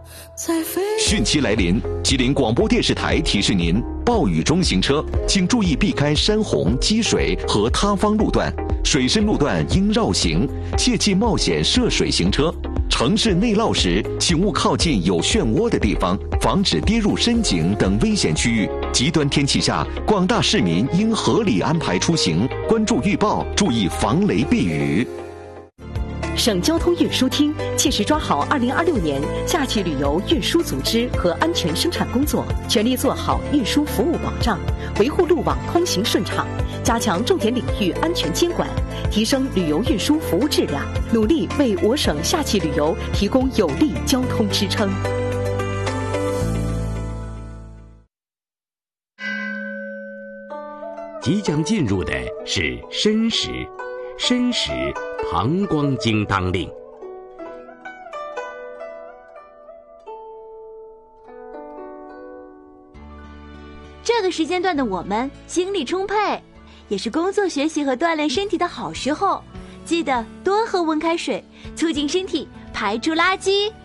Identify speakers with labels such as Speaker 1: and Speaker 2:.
Speaker 1: 汛期来临，吉林广播电视台提示您：暴雨中行车，请注意避开山洪、积水和塌方路段，水深路段应绕行，切忌冒险涉水行车。城市内涝时，请勿靠近有漩涡的地方，防止跌入深井等危险区域。极端天气下，广大市民应合理安排出行，关注预报，注意防雷避雨。
Speaker 2: 省交通运输厅切实抓好2026年夏季旅游运输组织和安全生产工作，全力做好运输服务保障，维护路网通行顺畅，加强重点领域安全监管，提升旅游运输服务质量，努力为我省夏季旅游提供有力交通支撑。
Speaker 3: 即将进入的是申时，申时膀胱经当令。
Speaker 4: 这个时间段的我们精力充沛，也是工作学习和锻炼身体的好时候。记得多喝温开水，促进身体排出垃圾。